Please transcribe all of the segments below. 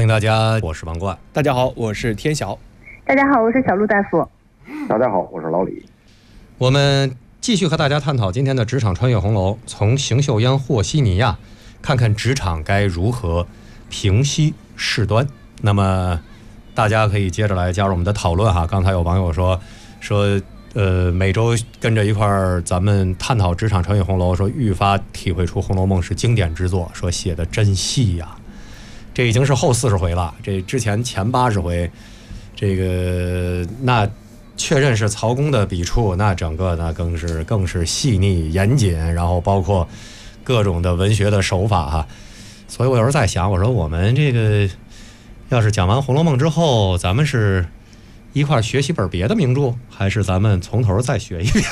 欢迎大家，我是王冠。 大家好，我是天晓。 大家好，我是小陆大夫。 大家好，我是老李。 我们继续和大家探讨今天的职场穿越红楼，从邢岫烟和稀泥呀，看看职场该如何平息事端。那么大家可以接着来加入我们的讨论哈。刚才有网友说每周跟着一块儿咱们探讨职场穿越红楼，说愈发体会出《红楼梦》是经典之作，说写的真细呀。这已经是后40回了，这之前前80回，这个那确认是曹公的笔触，那整个呢更是细腻严谨，然后包括各种的文学的手法哈。所以我有时候在想，我说我们这个要是讲完《红楼梦》之后，咱们是一块学习本别的名著，还是咱们从头再学一遍？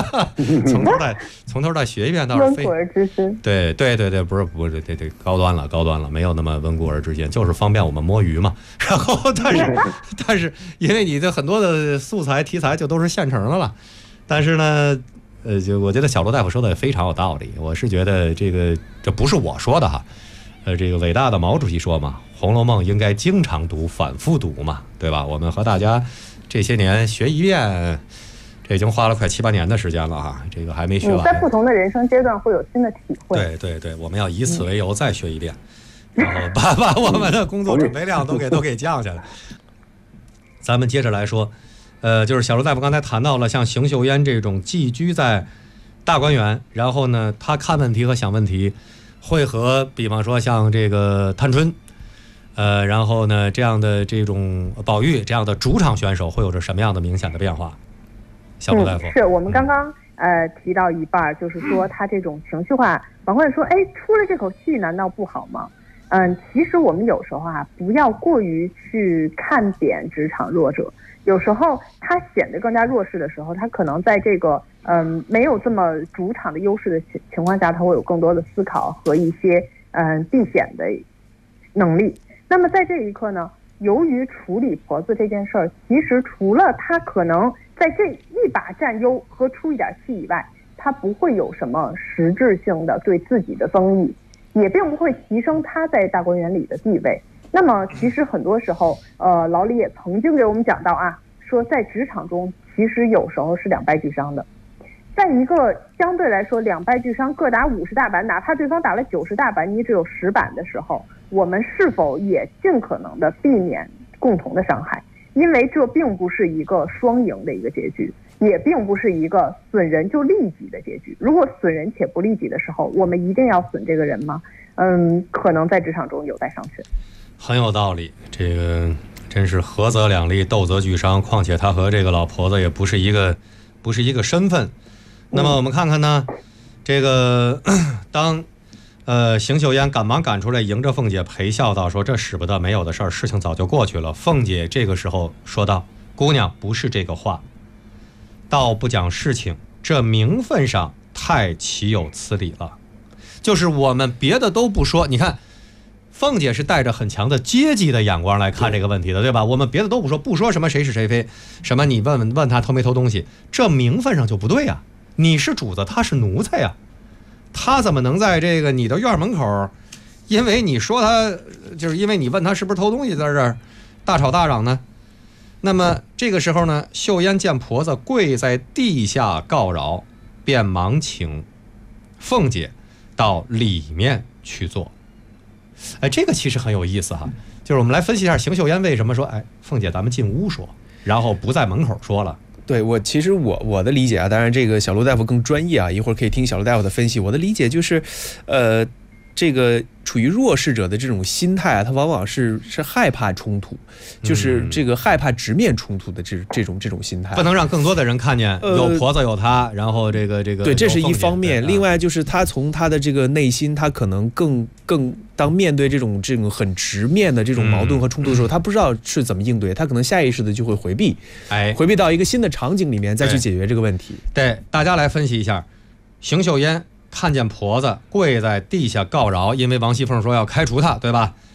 从头再学一遍，倒是温故而知新。 对，不是，对，高端了，没有那么温故而知新，就是方便我们摸鱼嘛。然后，但是，因为你的很多的素材题材就都是现成的了，但是呢，就我觉得小罗大夫说的非常有道理。我是觉得这不是我说的哈，这个伟大的毛主席说嘛，《红楼梦》应该经常读、反复读嘛，对吧？我们和大家这些年学一遍，这已经花了快7、8年的时间了哈，这个还没学完。 在不同的人生阶段会有新的体会。 对，我们要以此为由再学一遍，然后把我们的工作准备量都给降下来。咱们接着来说，就是小罗大夫刚才谈到了像邢岫烟这种寄居在大观园，然后呢，他看问题和想问题，会和比方说像这个探春。然后呢，这样的这种宝玉这样的主场选手会有着什么样的明显的变化？小罗大夫， 是我们刚刚提到一半，就是说他这种情绪化，王冠说，出了这口气难道不好吗？其实我们有时候不要过于去看扁职场弱者，有时候他显得更加弱势的时候，他可能在这个没有这么主场的优势的情况下，他会有更多的思考和一些避险的能力。那么在这一刻呢，由于处理婆子这件事儿，其实除了他可能在这一把占优和出一点气以外，他不会有什么实质性的对自己的增益，也并不会提升他在大观园里的地位。那么其实很多时候老李也曾经给我们讲到说在职场中其实有时候是两败俱伤的。在一个相对来说两败俱伤各打50大板，哪怕对方打了90大板，你只有10板的时候，我们是否也尽可能的避免共同的伤害？因为这并不是一个双赢的一个结局，也并不是一个损人就利己的结局。如果损人且不利己的时候，我们一定要损这个人吗？可能在职场中有待商榷。 很有道理，这个真是合则两利，斗则俱伤。况且他和这个老婆子也不是一个身份。那么我们看看呢，这个当邢岫烟赶忙赶出来迎着凤姐陪笑道，说这使不得，没有的事儿，事情早就过去了。凤姐这个时候说道，姑娘不是这个话，倒不讲事情，这名分上太岂有此理了。就是我们别的都不说，你看凤姐是带着很强的阶级的眼光来看这个问题的，对吧？我们别的都不说什么谁是谁非，什么你问他偷没偷东西，这名分上就不对呀。你是主子，他是奴才呀，他怎么能在这个你的院门口，因为你说他，就是因为你问他是不是偷东西，在这儿大吵大嚷呢？那么这个时候呢，岫烟见婆子跪在地下告饶，便忙请凤姐到里面去坐。这个其实很有意思哈，就是我们来分析一下邢岫烟为什么说，凤姐咱们进屋说，然后不在门口说了。 对，其实我的理解当然这个小罗大夫更专业一会儿可以听小罗大夫的分析。我的理解就是，这个处于弱势者的这种心态他往往是害怕冲突，就是这个害怕直面冲突的这种心态， 不能让更多的人看见有婆子有他，然后这个对，这是一方面。另外就是他从他的这个内心，他可能更当面对这种很直面的这种矛盾和冲突的时候，他不知道是怎么应对，他可能下意识的就会回避到一个新的场景里面再去解决这个问题。 对，大家来分析一下，邢岫烟看见婆子跪在地下告饶，因为王熙凤说要开除他，对吧？